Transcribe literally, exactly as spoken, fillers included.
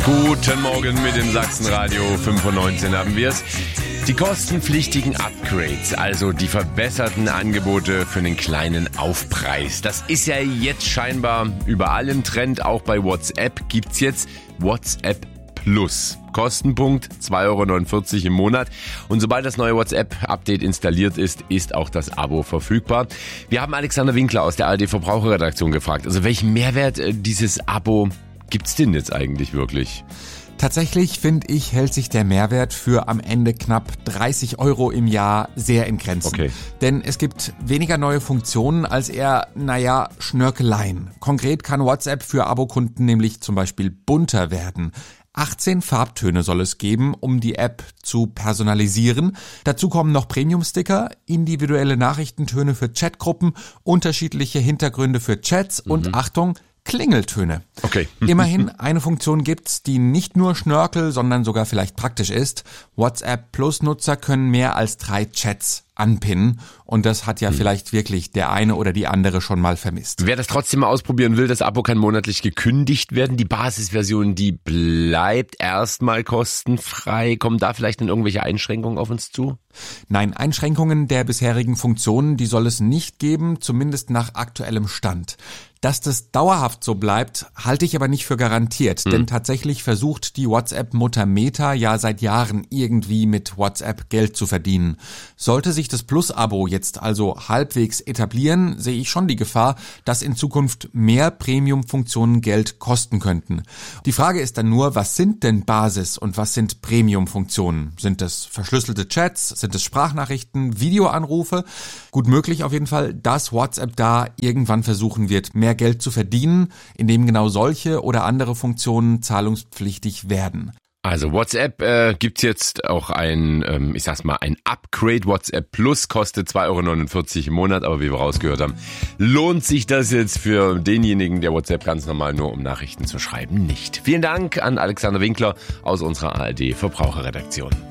Guten Morgen mit dem Sachsenradio fünf Uhr neunzehn haben wir es. Die kostenpflichtigen Upgrades, also die verbesserten Angebote für einen kleinen Aufpreis. Das ist ja jetzt scheinbar überall im Trend. Auch bei WhatsApp gibt's jetzt WhatsApp Plus. Kostenpunkt zwei Euro neunundvierzig im Monat. Und sobald das neue WhatsApp-Update installiert ist, ist auch das Abo verfügbar. Wir haben Alexander Winkler aus der A R D-Verbraucherredaktion gefragt. Also welchen Mehrwert äh, dieses Abo gibt's denn jetzt eigentlich wirklich? Tatsächlich, finde ich, hält sich der Mehrwert für am Ende knapp dreißig Euro im Jahr sehr in Grenzen. Okay. Denn es gibt weniger neue Funktionen als eher, naja, Schnörkeleien. Konkret kann WhatsApp für Abokunden nämlich zum Beispiel bunter werden. achtzehn Farbtöne soll es geben, um die App zu personalisieren. Dazu kommen noch Premium-Sticker, individuelle Nachrichtentöne für Chatgruppen, unterschiedliche Hintergründe für Chats mhm. und Achtung, Klingeltöne. Okay. Immerhin, eine Funktion gibt's, die nicht nur Schnörkel, sondern sogar vielleicht praktisch ist. WhatsApp Plus Nutzer können mehr als drei Chats anpinnen und das hat ja hm. vielleicht wirklich der eine oder die andere schon mal vermisst. Wer das trotzdem mal ausprobieren will, das Abo kann monatlich gekündigt werden. Die Basisversion, die bleibt erstmal kostenfrei. Kommen da vielleicht dann irgendwelche Einschränkungen auf uns zu? Nein, Einschränkungen der bisherigen Funktionen, die soll es nicht geben, zumindest nach aktuellem Stand. Dass das dauerhaft so bleibt, halte ich aber nicht für garantiert, hm. denn tatsächlich versucht die WhatsApp-Mutter Meta ja seit Jahren irgendwie mit WhatsApp Geld zu verdienen. Sollte sich das Plus-Abo jetzt also halbwegs etablieren, sehe ich schon die Gefahr, dass in Zukunft mehr Premium-Funktionen Geld kosten könnten. Die Frage ist dann nur, was sind denn Basis- und was sind Premium-Funktionen? Sind das verschlüsselte Chats? Sind es Sprachnachrichten, Videoanrufe? Gut möglich auf jeden Fall, dass WhatsApp da irgendwann versuchen wird, mehr Geld zu verdienen, indem genau solche oder andere Funktionen zahlungspflichtig werden. Also WhatsApp äh, gibt's jetzt auch ein, ähm, ich sag's mal, ein Upgrade. WhatsApp Plus kostet zwei Euro neunundvierzig im Monat, aber wie wir rausgehört haben, lohnt sich das jetzt für denjenigen, der WhatsApp ganz normal nur um Nachrichten zu schreiben, nicht. Vielen Dank an Alexander Winkler aus unserer A R D Verbraucherredaktion.